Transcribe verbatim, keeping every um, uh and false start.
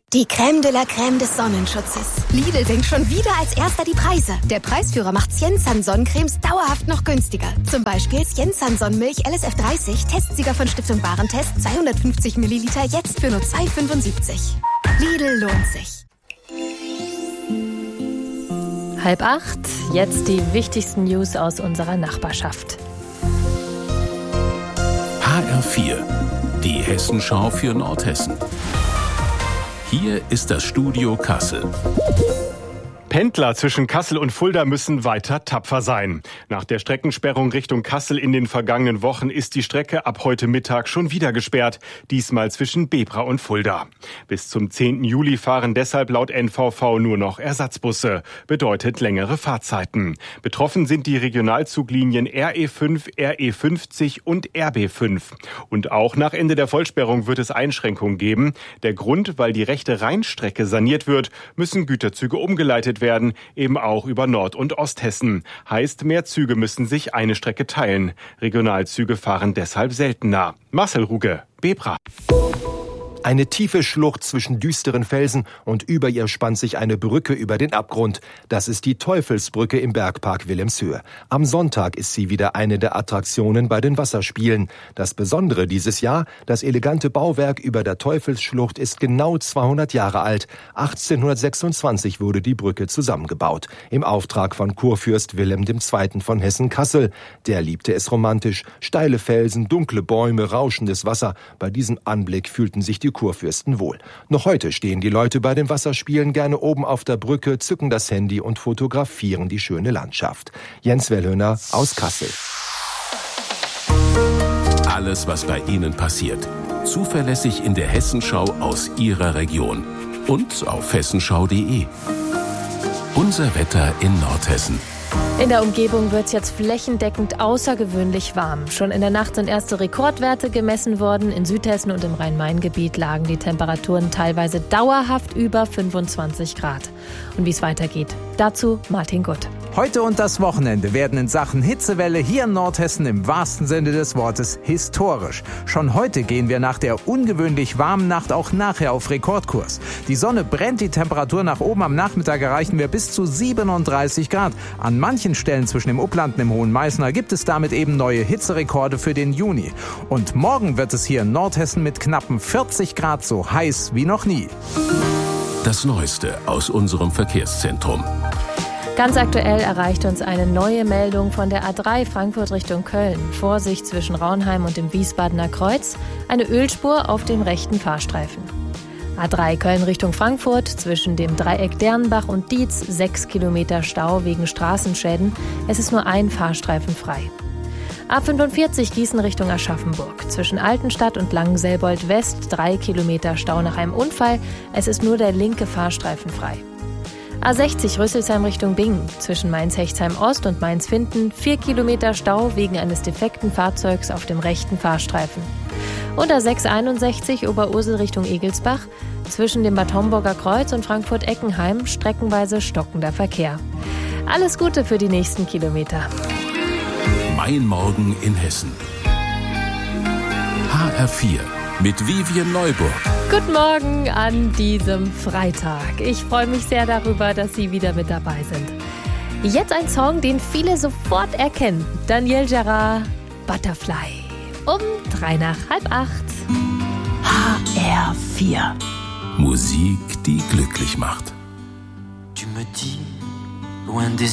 Die Crème de la Crème des Sonnenschutzes. Lidl senkt schon wieder als erster die Preise. Der Preisführer macht Siensan Sonnencremes dauerhaft noch günstiger. Zum Beispiel Siensan Sonnenmilch L S F dreißig, Testsieger von Stiftung Warentest, zweihundertfünfzig Milliliter, jetzt für nur zwei Euro fünfundsiebzig. Lidl lohnt sich. Halb acht, jetzt die wichtigsten News aus unserer Nachbarschaft. H R vier, die Hessenschau für Nordhessen. Hier ist das Studio Kassel. Pendler zwischen Kassel und Fulda müssen weiter tapfer sein. Nach der Streckensperrung Richtung Kassel in den vergangenen Wochen ist die Strecke ab heute Mittag schon wieder gesperrt, diesmal zwischen Bebra und Fulda. Bis zum zehnten Juli fahren deshalb laut N V V nur noch Ersatzbusse, bedeutet längere Fahrzeiten. Betroffen sind die Regionalzuglinien R E fünf, R E fünfzig und R B fünf. Und auch nach Ende der Vollsperrung wird es Einschränkungen geben. Der Grund, weil die rechte Rheinstrecke saniert wird, müssen Güterzüge umgeleitet werden, eben auch über Nord- und Osthessen. Heißt, mehr Züge müssen sich eine Strecke teilen. Regionalzüge fahren deshalb seltener. Marcel Ruge, Bebra. Eine tiefe Schlucht zwischen düsteren Felsen und über ihr spannt sich eine Brücke über den Abgrund. Das ist die Teufelsbrücke im Bergpark Wilhelmshöhe. Am Sonntag ist sie wieder eine der Attraktionen bei den Wasserspielen. Das Besondere dieses Jahr, das elegante Bauwerk über der Teufelsschlucht ist genau zweihundert Jahre alt. achtzehnhundertsechsundzwanzig wurde die Brücke zusammengebaut. Im Auftrag von Kurfürst Wilhelm der Zweite. von Hessen-Kassel. Der liebte es romantisch. Steile Felsen, dunkle Bäume, rauschendes Wasser. Bei diesem Anblick fühlten sich die Kurfürsten wohl. Noch heute stehen die Leute bei den Wasserspielen gerne oben auf der Brücke, zücken das Handy und fotografieren die schöne Landschaft. Jens Wellhöhner aus Kassel. Alles, was bei Ihnen passiert. Zuverlässig in der Hessenschau aus Ihrer Region. Und auf hessenschau punkt de. Unser Wetter in Nordhessen. In der Umgebung wird es jetzt flächendeckend außergewöhnlich warm. Schon in der Nacht sind erste Rekordwerte gemessen worden. In Südhessen und im Rhein-Main-Gebiet lagen die Temperaturen teilweise dauerhaft über fünfundzwanzig Grad. Und wie es weitergeht, dazu Martin Gutt. Heute und das Wochenende werden in Sachen Hitzewelle hier in Nordhessen im wahrsten Sinne des Wortes historisch. Schon heute gehen wir nach der ungewöhnlich warmen Nacht auch nachher auf Rekordkurs. Die Sonne brennt, die Temperatur nach oben. Am Nachmittag erreichen wir bis zu siebenunddreißig Grad. An manchen Stellen zwischen dem Upland und dem Hohen Meißner gibt es damit eben neue Hitzerekorde für den Juni. Und morgen wird es hier in Nordhessen mit knappen vierzig Grad so heiß wie noch nie. Das Neueste aus unserem Verkehrszentrum. Ganz aktuell erreicht uns eine neue Meldung von der A drei Frankfurt Richtung Köln. Vorsicht zwischen Raunheim und dem Wiesbadener Kreuz. Eine Ölspur auf dem rechten Fahrstreifen. A drei Köln Richtung Frankfurt zwischen dem Dreieck Dernbach und Dietz. Sechs Kilometer Stau wegen Straßenschäden. Es ist nur ein Fahrstreifen frei. A fünfundvierzig Gießen Richtung Aschaffenburg. Zwischen Altenstadt und Langenselbold West. Drei Kilometer Stau nach einem Unfall. Es ist nur der linke Fahrstreifen frei. A sechzig Rüsselsheim Richtung Bingen. Zwischen Mainz-Hechtsheim Ost und Mainz-Finden vier Kilometer Stau wegen eines defekten Fahrzeugs auf dem rechten Fahrstreifen. Und A sechshunderteinundsechzig Oberursel Richtung Egelsbach. Zwischen dem Bad Homburger Kreuz und Frankfurt-Eckenheim streckenweise stockender Verkehr. Alles Gute für die nächsten Kilometer. Mein Morgen in Hessen. H R vier mit Vivian Neuburg. Guten Morgen an diesem Freitag. Ich freue mich sehr darüber, dass Sie wieder mit dabei sind. Jetzt ein Song, den viele sofort erkennen. Daniel Gerard, Butterfly. Um drei nach halb acht. H R vier. Musik, die glücklich macht. Tu me dis, loin des